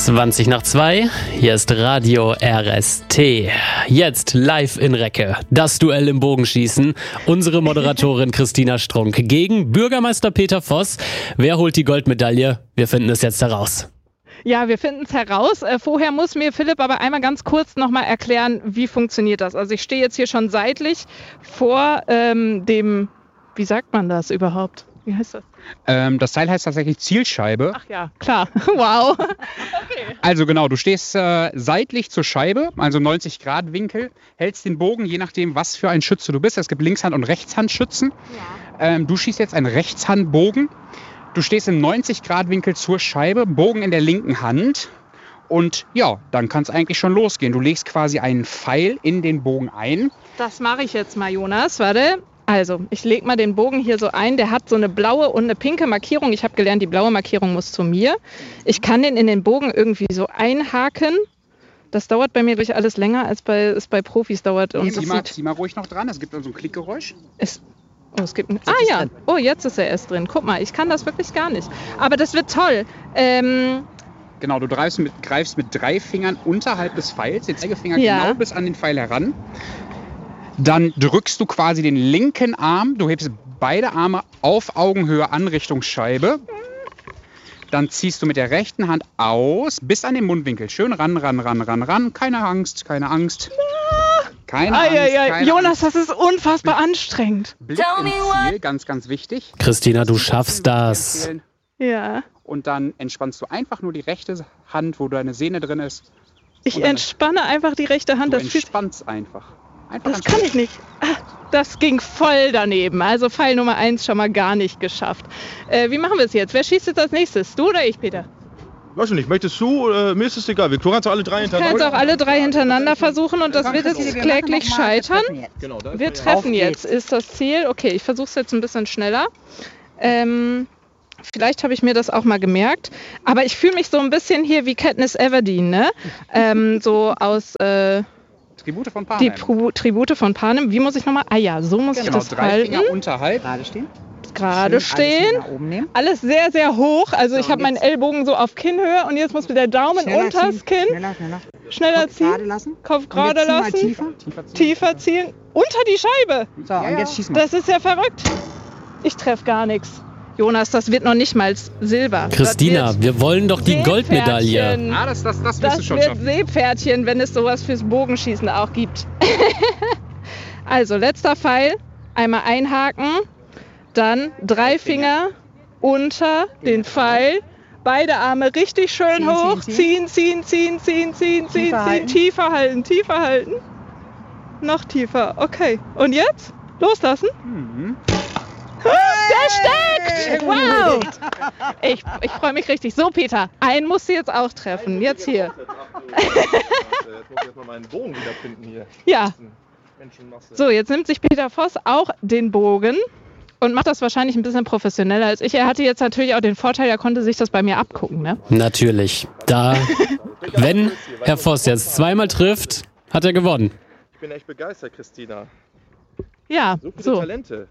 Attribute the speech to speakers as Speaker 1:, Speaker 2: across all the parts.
Speaker 1: 20:20, hier ist Radio RST. Jetzt live in Recke, das Duell im Bogenschießen. Unsere Moderatorin Christina Strunk gegen Bürgermeister Peter Voss. Wer holt die Goldmedaille? Wir finden es jetzt heraus.
Speaker 2: Ja, wir finden es heraus. Vorher muss mir Philipp aber einmal ganz kurz nochmal erklären, wie funktioniert das. Also ich stehe jetzt hier schon seitlich vor dem, wie sagt man das überhaupt? Wie heißt das?
Speaker 3: Das Teil heißt tatsächlich Zielscheibe.
Speaker 2: Ach ja, klar. Wow. Okay.
Speaker 3: Also genau, du stehst seitlich zur Scheibe, also 90-Grad-Winkel, hältst den Bogen, je nachdem, was für ein Schütze du bist. Es gibt Linkshand- und Rechtshandschützen. Ja. Du schießt jetzt einen Rechtshandbogen. Du stehst im 90-Grad-Winkel zur Scheibe, Bogen in der linken Hand. Und ja, dann kann es eigentlich schon losgehen. Du legst quasi einen Pfeil in den Bogen ein.
Speaker 2: Das mache ich jetzt mal, Jonas. Warte. Also, ich lege mal den Bogen hier so ein. Der hat so eine blaue und eine pinke Markierung. Ich habe gelernt, die blaue Markierung muss zu mir. Ich kann den in den Bogen irgendwie so einhaken. Das dauert bei mir durch alles länger, als es bei Profis dauert. Und
Speaker 3: zieh mal ruhig noch dran. Es gibt so ein Klickgeräusch.
Speaker 2: Es gibt ja. Oh, jetzt ist er erst drin. Guck mal, ich kann das wirklich gar nicht. Aber das wird toll.
Speaker 3: Genau, du greifst mit 3 Fingern unterhalb des Pfeils, den Zeigefinger genau bis an den Pfeil heran. Dann drückst du quasi den linken Arm, du hebst beide Arme auf Augenhöhe an Richtung Scheibe. Dann ziehst du mit der rechten Hand aus, bis an den Mundwinkel. Schön ran. Keine Angst. Keine Angst.
Speaker 2: Jonas, das ist unfassbar anstrengend.
Speaker 3: Blick ins Ziel, ganz, ganz wichtig.
Speaker 1: Christina, du schaffst das.
Speaker 2: Ja.
Speaker 3: Und dann entspannst du einfach nur die rechte Hand, wo deine Sehne drin ist.
Speaker 2: Ich entspanne einfach die rechte Hand.
Speaker 3: Du entspannst einfach.
Speaker 2: Das kann ich nicht. Das ging voll daneben. Also Pfeil Nummer 1 schon mal gar nicht geschafft. Wie machen wir es jetzt? Wer schießt jetzt als nächstes? Du oder ich, Peter?
Speaker 4: Weiß ich nicht. Möchtest du? Mir ist es egal. Wir können es alle 3 hintereinander.
Speaker 2: Ich kann es auch alle 3 hintereinander versuchen und das wird jetzt kläglich scheitern. Wir treffen jetzt. Ist das Ziel. Okay, ich versuche es jetzt ein bisschen schneller. Vielleicht habe ich mir das auch mal gemerkt. Aber ich fühle mich so ein bisschen hier wie Katniss Everdeen, ne? So aus...
Speaker 3: Tribute von Panem.
Speaker 2: Die Tribute von Panem. Wie muss ich nochmal? Ah ja, so muss ich das
Speaker 3: 3
Speaker 2: halten.
Speaker 3: Finger unterhalb.
Speaker 2: Gerade stehen. Alles sehr, sehr hoch. Also ich habe meinen Ellbogen so auf Kinnhöhe und jetzt muss mir der Daumen unters Kinn. Schneller ziehen. Kopf gerade lassen. Tiefer ziehen. Unter die Scheibe.
Speaker 5: So, und jetzt schießen wir.
Speaker 2: Das ist ja verrückt. Ich treffe gar nichts. Jonas, das wird noch nicht mal Silber.
Speaker 1: Christina, wir wollen doch die Goldmedaille.
Speaker 3: Das wirst du schon
Speaker 2: Das wird
Speaker 3: schaffen.
Speaker 2: Seepferdchen, wenn es sowas fürs Bogenschießen auch gibt. Also, letzter Pfeil. Einmal einhaken. Dann 3 Finger unter den Pfeil. Beide Arme richtig schön hoch. Ziehen. Tiefer halten. Noch tiefer. Okay. Und jetzt? Loslassen. Der steckt! Wow! Ich freue mich richtig. So, Peter, einen musst du jetzt auch treffen. Jetzt hier.
Speaker 4: Jetzt muss ich erstmal meinen Bogen wiederfinden hier.
Speaker 2: Ja. So, jetzt nimmt sich Peter Voss auch den Bogen und macht das wahrscheinlich ein bisschen professioneller als ich. Er hatte jetzt natürlich auch den Vorteil, er konnte sich das bei mir abgucken, ne?
Speaker 1: Natürlich. Wenn Herr Voss jetzt zweimal trifft, hat er gewonnen.
Speaker 4: Ich bin echt begeistert, Christina.
Speaker 2: Ja,
Speaker 4: So viele
Speaker 2: so.
Speaker 4: Talente.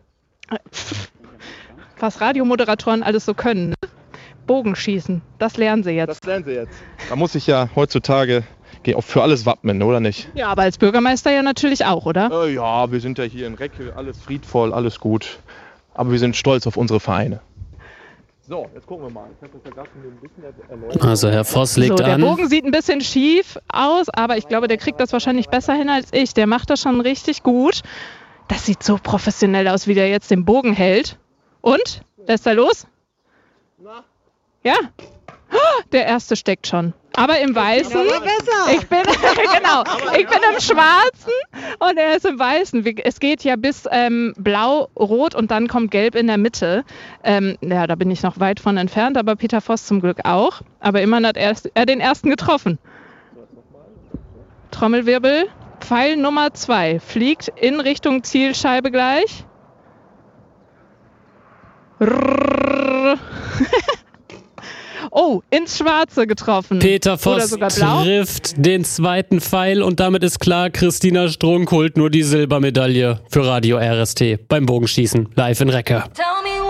Speaker 2: Was Radiomoderatoren alles so können, ne? Bogenschießen, das lernen sie jetzt.
Speaker 4: Da muss ich ja heutzutage für alles wappnen, oder nicht?
Speaker 2: Ja, aber als Bürgermeister ja natürlich auch, oder?
Speaker 4: Ja, wir sind ja hier in Recke, alles friedvoll, alles gut. Aber wir sind stolz auf unsere Vereine. So, jetzt gucken wir mal. Ich habe das ja gerade schon ein bisschen erläutert.
Speaker 1: Also Herr Voss legt
Speaker 2: Der
Speaker 1: an.
Speaker 2: Bogen sieht ein bisschen schief aus, aber ich glaube, der kriegt das wahrscheinlich besser hin als ich. Der macht das schon richtig gut. Das sieht so professionell aus, wie der jetzt den Bogen hält. Und? Lässt er los? Ja. Der erste steckt schon. Aber im Weißen. Ich bin im Schwarzen und er ist im Weißen. Es geht ja bis Blau, Rot und dann kommt Gelb in der Mitte. Da bin ich noch weit von entfernt, aber Peter Voss zum Glück auch. Aber immerhin hat er den ersten getroffen. Trommelwirbel. Pfeil Nummer 2 fliegt in Richtung Zielscheibe gleich. Oh, ins Schwarze getroffen.
Speaker 1: Peter Voss
Speaker 2: Oder sogar blau.
Speaker 1: trifft den zweiten Pfeil und damit ist klar, Christina Strunk holt nur die Silbermedaille für Radio RST beim Bogenschießen live in Recke.